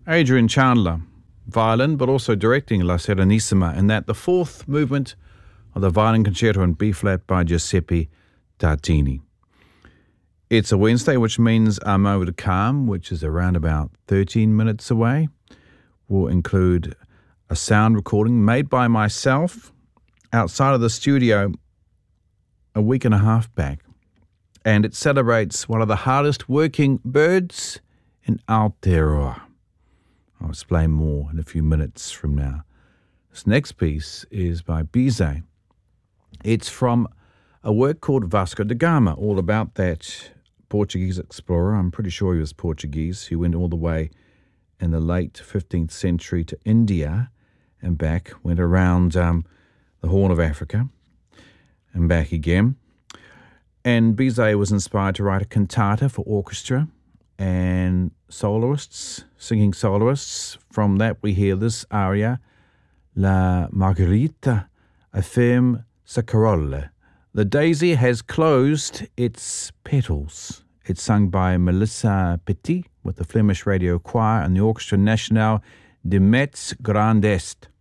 Adrian Chandler, violin, but also directing La Serenissima, and that the fourth movement of the Violin Concerto in B-flat by Giuseppe Tartini. It's a Wednesday, which means our moment of calm, which is around about 13 minutes away, will include a sound recording made by myself outside of the studio a week and a half back. And it celebrates one of the hardest working birds in Aotearoa. I'll explain more in a few minutes from now. This next piece is by Bizet. It's from a work called Vasco da Gama, all about that Portuguese explorer. I'm pretty sure he was Portuguese, who went all the way in the late 15th century to India and back, went around the Horn of Africa and back again. And Bizet was inspired to write a cantata for orchestra and soloists, singing soloists. From that we hear this aria, La Margherita afferme sa corolla. The daisy has closed its petals. It's sung by Melissa Petit with the Flemish Radio Choir and the Orchestra Nationale de Metz Grand Est.